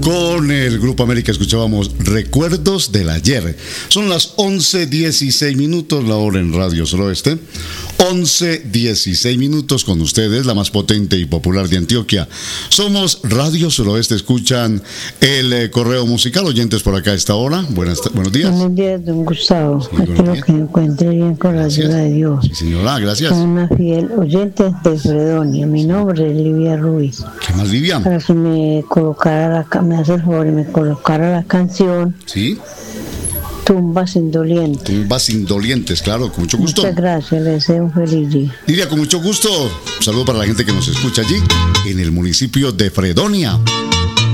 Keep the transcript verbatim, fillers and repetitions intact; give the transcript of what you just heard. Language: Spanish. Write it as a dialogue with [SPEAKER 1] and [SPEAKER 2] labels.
[SPEAKER 1] Con el Grupo América escuchábamos Recuerdos del Ayer. Son las once dieciséis minutos, la hora en Radio Suroeste. once dieciséis minutos con ustedes, la más potente y popular de Antioquia. Somos Radio Suroeste. Escuchan el eh, correo musical. Oyentes por acá a esta hora. Buenas, buenos días.
[SPEAKER 2] Buenos días, don Gustavo.
[SPEAKER 1] Sí,
[SPEAKER 2] espero que me encuentre bien con la ayuda de Dios.
[SPEAKER 1] Sí, señora, gracias.
[SPEAKER 2] Soy una fiel oyente de Fredonia. Mi nombre es Livia Ruiz.
[SPEAKER 1] ¿Qué más, Livia?
[SPEAKER 2] Para que me colocara la, me hace el favor y me colocara la canción
[SPEAKER 1] Sí.
[SPEAKER 2] Tumbas Indolientes.
[SPEAKER 1] Tumbas Indolientes, claro, con mucho gusto.
[SPEAKER 2] Muchas gracias, les deseo un feliz día.
[SPEAKER 1] Lidia, con mucho gusto. Un saludo para la gente que nos escucha allí, en el municipio de Fredonia.